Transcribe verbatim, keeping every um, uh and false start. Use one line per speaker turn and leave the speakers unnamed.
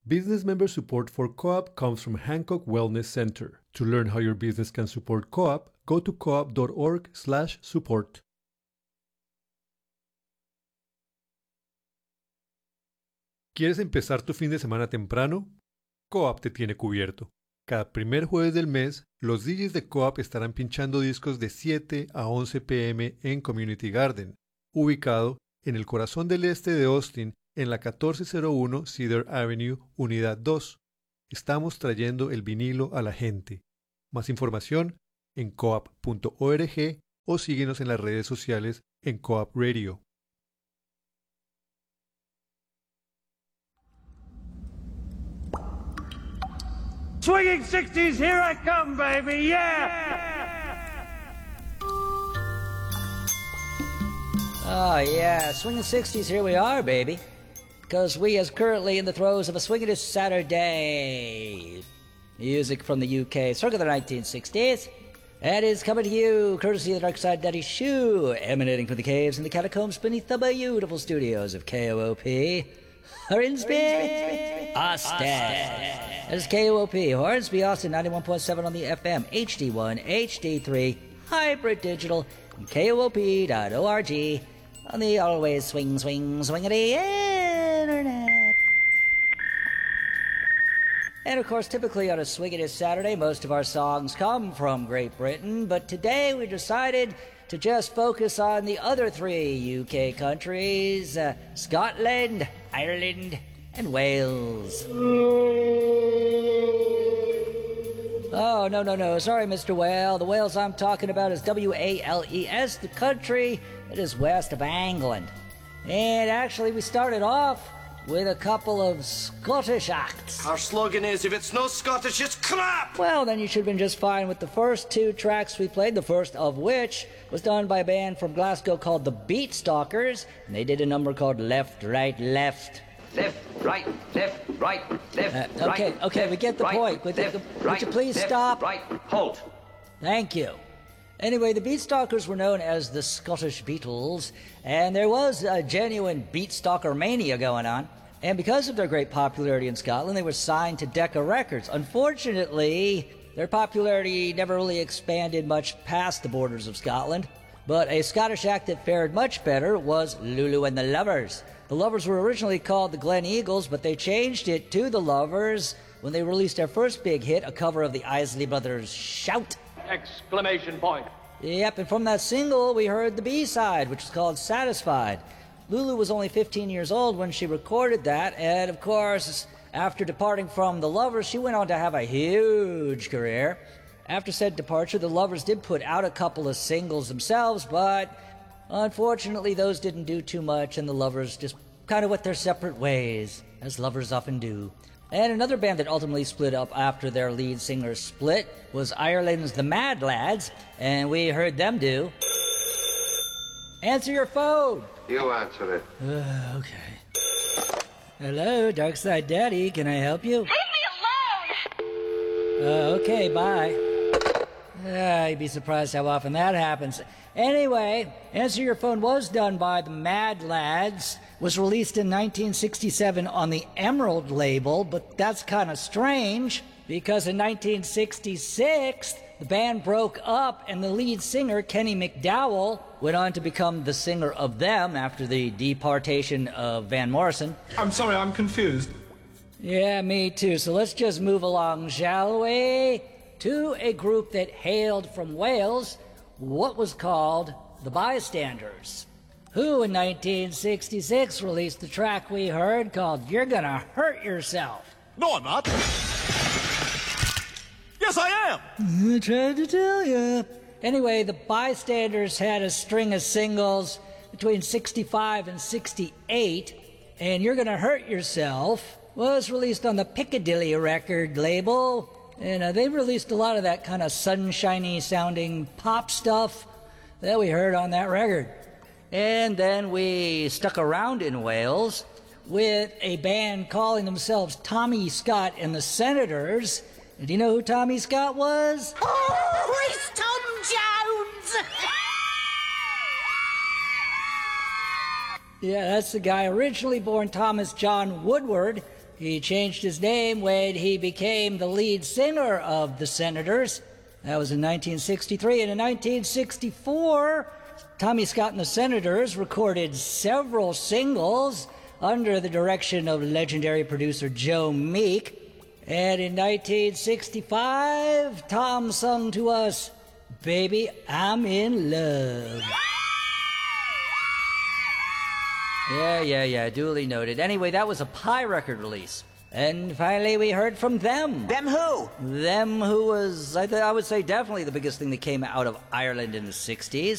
Business member support for Co-op comes from Hancock Wellness Center. To learn how your business can support Co-op, go to coop.org slash support. ¿Quieres empezar tu fin de semana temprano? Co-op te tiene cubierto. Cada primer jueves del mes, los D Js de Co-op estarán pinchando discos de siete a once p m en Community Garden, ubicado en el corazón del este de Austin, en la catorce cero uno Cedar Avenue, Unidad dos. Estamos trayendo el vinilo a la gente. Más información en coop punto org o síguenos en las redes sociales en Co-op Radio.
Swinging sixties, here I come, baby, yeah!
Oh, yeah, swinging sixties, here we are, baby. Because we is currently in the throes of a swinging Saturday. Music from the U K, circa the nineteen sixties. And is coming to you, courtesy of the Dark Side Daddy Shoe, emanating from the caves and the catacombs beneath the beautiful studios of K O O P. Hornsby, Austin. That is K O O P, Hornsby, Austin, ninety-one point seven on the F M, H D one, H D three, hybrid digital, and K O O P dot org on the always swing, swing, swingity internet. And of course, typically on a Swingitous Saturday, most of our songs come from Great Britain, but today we decided to just focus on the other three U K countries, uh, Scotland, Ireland, and Wales. Oh, no, no, no. Sorry, Mister Whale. The Wales I'm talking about is W A L E S, the country that is west of England. And actually, we started off with a couple of Scottish acts.
Our slogan is, if it's no Scottish, it's crap!
Well, then you should have been just fine with the first two tracks we played, the first of which was done by a band from Glasgow called the Beatstalkers, and they did a number called Left, Right, Left.
Left, right, left, right, left,
uh, Okay,
right,
okay,
left,
we get the
right,
point. Would,
left,
you,
right,
would you please
left,
stop?
Right, halt.
Thank you. Anyway, the Beatstalkers were known as the Scottish Beatles, and there was a genuine Beatstalker mania going on. And because of their great popularity in Scotland, they were signed to Decca Records. Unfortunately, their popularity never really expanded much past the borders of Scotland. But a Scottish act that fared much better was Lulu and the Lovers. The Lovers were originally called the Glen Eagles, but they changed it to the Lovers when they released their first big hit, a cover of the Isley Brothers' Shout!
Exclamation point.
Yep, and from that single, we heard the B-side, which was called Satisfied. Lulu was only fifteen years old when she recorded that, and of course, after departing from the Lovers, she went on to have a huge career. After said departure, the Lovers did put out a couple of singles themselves, but unfortunately those didn't do too much, and the Lovers just kind of went their separate ways, as lovers often do. And another band that ultimately split up after their lead singer split was Ireland's The Mad Lads, and we heard them do Answer Your Phone!
You answer it.
Uh, okay. Hello, Darkside Daddy, can I help you?
Leave me alone!
Uh, okay, bye. Uh, you'd be surprised how often that happens. Anyway, Answer Your Phone was done by the Mad Lads, was released in nineteen sixty-seven on the Emerald label, but that's kind of strange, because in nineteen sixty-six, the band broke up and the lead singer, Kenny McDowell, went on to become the singer of them after the departation of Van Morrison.
I'm sorry, I'm confused.
Yeah, me too. So let's just move along, shall we? To a group that hailed from Wales, what was called the Bystanders, who in nineteen sixty-six released the track we heard called You're Gonna Hurt Yourself.
No, I'm not. Yes, I am!
I tried to tell you. Anyway, the Bystanders had a string of singles between sixty-five and sixty-eight, and You're Gonna Hurt Yourself was released on the Piccadilly record label, and uh, they released a lot of that kind of sunshiny sounding pop stuff that we heard on that record. And then we stuck around in Wales with a band calling themselves Tommy Scott and the Senators. And do you know who Tommy Scott was?
Oh, it's Tom Jones!
Yeah, that's the guy, originally born Thomas John Woodward, He changed his name when he became the lead singer of the Senators. That was in nineteen sixty-three. And in nineteen sixty-four, Tommy Scott and the Senators recorded several singles under the direction of legendary producer Joe Meek. And in nineteen sixty-five, Tom sung to us, "Baby, I'm in Love." Yeah, yeah, yeah, duly noted. Anyway, that was a Pie record release. And finally, we heard from Them.
Them who?
Them who was, I, th- I would say, definitely the biggest thing that came out of Ireland in the sixties.